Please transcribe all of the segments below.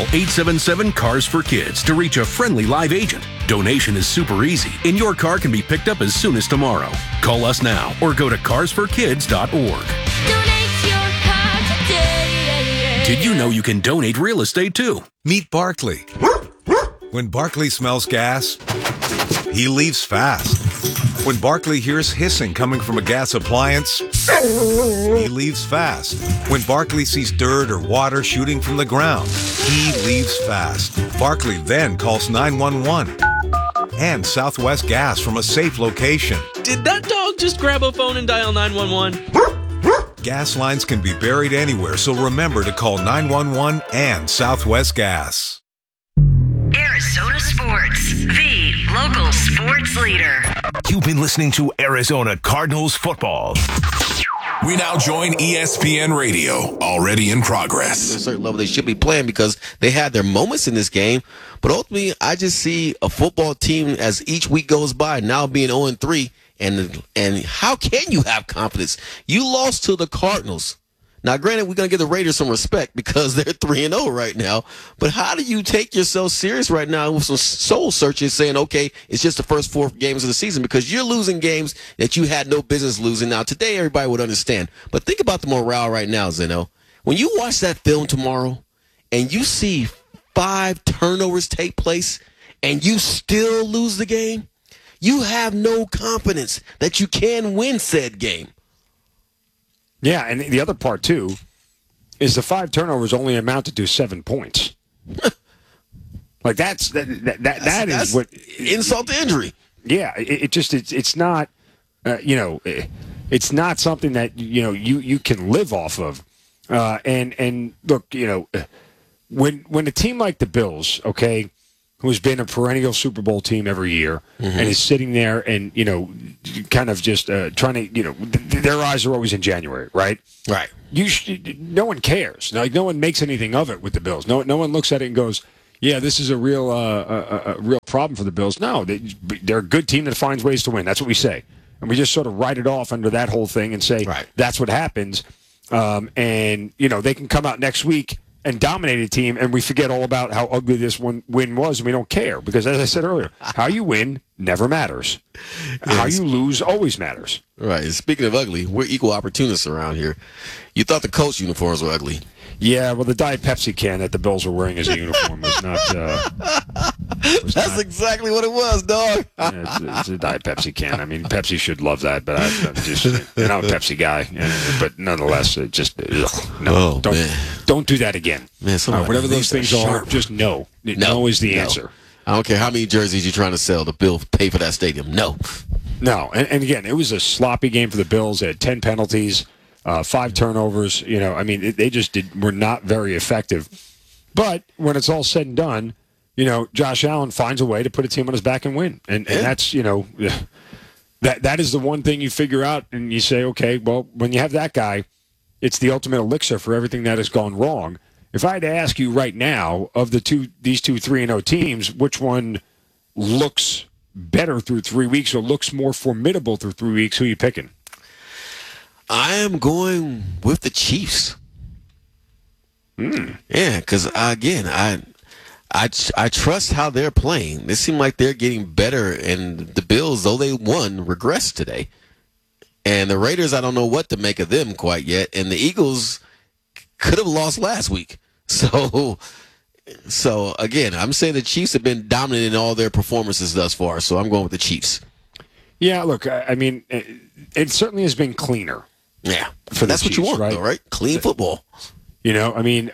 877-CARS-FOR-KIDS to reach a friendly live agent. Donation is super easy, and your car can be picked up as soon as tomorrow. Call us now or go to carsforkids.org. Donate your car today. Did you know you can donate real estate too? Meet Barkley. When Barkley smells gas, he leaves fast. When Barkley hears hissing coming from a gas appliance, he leaves fast. When Barkley sees dirt or water shooting from the ground, he leaves fast. Barkley then calls 911 and Southwest Gas from a safe location. Did that dog just grab a phone and dial 911? Gas lines can be buried anywhere, so remember to call 911 and Southwest Gas. Arizona Sports, the local sports leader. You've been listening to Arizona Cardinals football. We now join ESPN Radio, already in progress. At a certain level, they should be playing because they had their moments in this game. But ultimately, I just see a football team as each week goes by now being 0-3. And how can you have confidence? You lost to the Cardinals. Now, granted, we're going to give the Raiders some respect because they're 3-0 right now. But how do you take yourself serious right now with some soul searching saying, okay, it's just the first 4 games of the season because you're losing games that you had no business losing. Now, today, everybody would understand. But think about the morale right now, Zeno. When you watch that film tomorrow and you see 5 turnovers take place and you still lose the game, you have no confidence that you can win said game. Yeah, and the other part, too, is the 5 turnovers only amounted to 7 points. Like, that is what... Insult to injury. Yeah, it's not, it's not something that, you can live off of. And look, when a team like the Bills, okay, who's been a perennial Super Bowl team every year and is sitting there and, kind of just trying to, their eyes are always in January, right? Right. No one cares. Like, no one makes anything of it with the Bills. No one looks at it and goes, yeah, this is a real problem for the Bills. No, they're a good team that finds ways to win. That's what we say. And we just sort of write it off under that whole thing and say that's what happens. And, they can come out next week and dominate a team, and we forget all about how ugly this one win was, and we don't care. Because, as I said earlier, how you win never matters. How you lose always matters. Right. And speaking of ugly, we're equal opportunists around here. You thought the Colts uniforms were ugly. Yeah, well, the Diet Pepsi can that the Bills were wearing as a uniform was not... That's exactly what it was, dog. It's a Diet Pepsi can. I mean, Pepsi should love that, but I'm not a Pepsi guy. But nonetheless, don't do that again. Man, whatever those things are, just no. No is the answer. I don't care how many jerseys you're trying to sell to pay for that stadium. No. No, and again, it was a sloppy game for the Bills. They had 10 penalties. 5 turnovers, they just were not very effective. But when it's all said and done, Josh Allen finds a way to put a team on his back and win. And that's, that is the one thing you figure out and you say, okay, well, when you have that guy, it's the ultimate elixir for everything that has gone wrong. If I had to ask you right now, of these two 3-0 teams, which one looks better through 3 weeks or looks more formidable through 3 weeks, who are you picking? I am going with the Chiefs. Yeah, because again, I trust how they're playing. They seem like they're getting better, and the Bills, though they won, regressed today. And the Raiders, I don't know what to make of them quite yet. And the Eagles could have lost last week. So again, I'm saying the Chiefs have been dominant in all their performances thus far. So I'm going with the Chiefs. Yeah, look, I mean, it certainly has been cleaner. Yeah, that's what you want, though, right? Clean football. The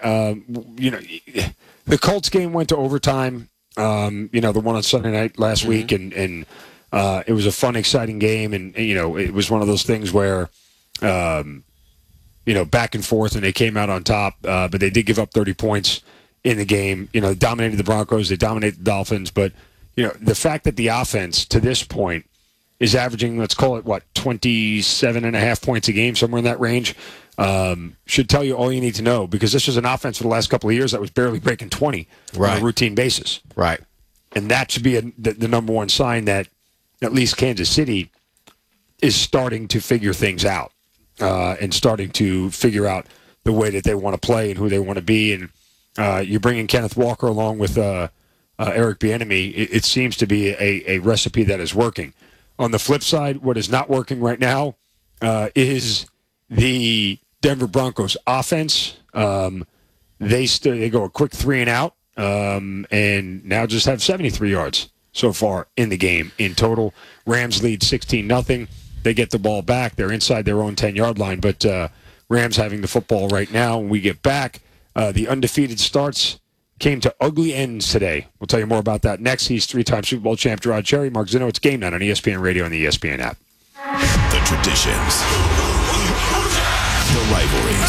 Colts game went to overtime. The one on Sunday night last week, and it was a fun, exciting game, and it was one of those things where, back and forth, and they came out on top, but they did give up 30 points in the game. They dominated the Broncos, they dominated the Dolphins, but the fact that the offense to this point is averaging, let's call it, 27.5 points a game, somewhere in that range, should tell you all you need to know, because this was an offense for the last couple of years that was barely breaking 20 on a routine basis. Right. And that should be the number one sign that at least Kansas City is starting to figure things out and starting to figure out the way that they want to play and who they want to be. And, You bring in Kenneth Walker along with Eric Bieniemy. It seems to be a recipe that is working. On the flip side, what is not working right now is the Denver Broncos offense. They go a quick 3 and out, and now just have 73 yards so far in the game in total. Rams lead 16-0. They get the ball back. They're inside their own 10-yard line, but Rams having the football right now. When we get back, the undefeated starts came to ugly ends today. We'll tell you more about that next. He's 3-time Super Bowl champ Gerard Cherry. Mark Zinno. It's Game Night on ESPN Radio and the ESPN app. The traditions. The rivalries.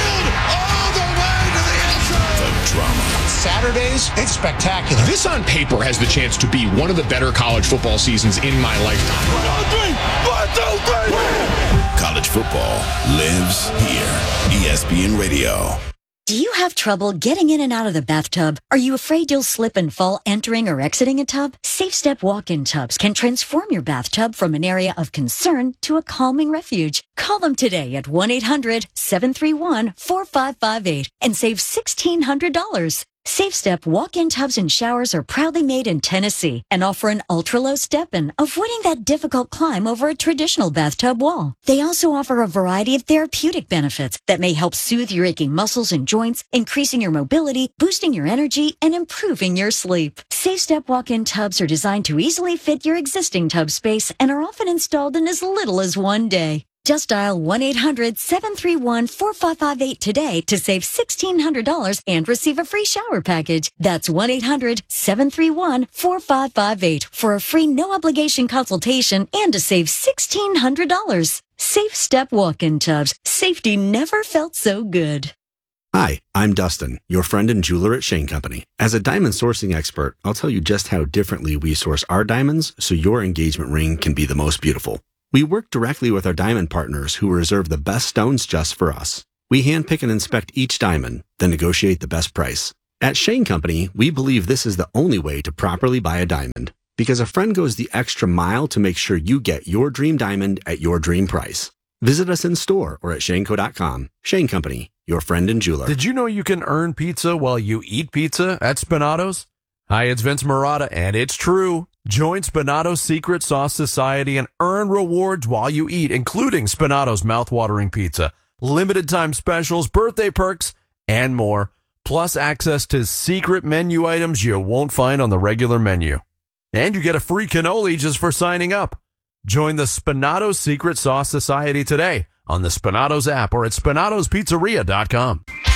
The drama. Saturdays, it's spectacular. This on paper has the chance to be one of the better college football seasons in my lifetime. 1, 2, 3. College football lives here. ESPN Radio. Do you have trouble getting in and out of the bathtub? Are you afraid you'll slip and fall entering or exiting a tub? Safe Step walk-in tubs can transform your bathtub from an area of concern to a calming refuge. Call them today at 1-800-731-4558 and save $1,600. Safe Step walk-in tubs and showers are proudly made in Tennessee and offer an ultra-low step-in, avoiding that difficult climb over a traditional bathtub wall. They also offer a variety of therapeutic benefits that may help soothe your aching muscles and joints, increasing your mobility, boosting your energy, and improving your sleep. Safe Step walk-in tubs are designed to easily fit your existing tub space and are often installed in as little as 1 day. Just dial 1-800-731-4558 today to save $1,600 and receive a free shower package. That's 1-800-731-4558 for a free no-obligation consultation and to save $1,600. Safe Step walk-in tubs. Safety never felt so good. Hi, I'm Dustin, your friend and jeweler at Shane Company. As a diamond sourcing expert, I'll tell you just how differently we source our diamonds so your engagement ring can be the most beautiful. We work directly with our diamond partners who reserve the best stones just for us. We handpick and inspect each diamond, then negotiate the best price. At Shane Company, we believe this is the only way to properly buy a diamond, because a friend goes the extra mile to make sure you get your dream diamond at your dream price. Visit us in store or at shaneco.com. Shane Company, your friend and jeweler. Did you know you can earn pizza while you eat pizza at Spinato's? Hi, it's Vince Marotta, and it's true. Join Spinato's Secret Sauce Society and earn rewards while you eat, including Spinato's mouthwatering pizza, limited time specials, birthday perks, and more, plus access to secret menu items you won't find on the regular menu. And you get a free cannoli just for signing up. Join the Spinato's Secret Sauce Society today on the Spinato's app or at spinatospizzeria.com.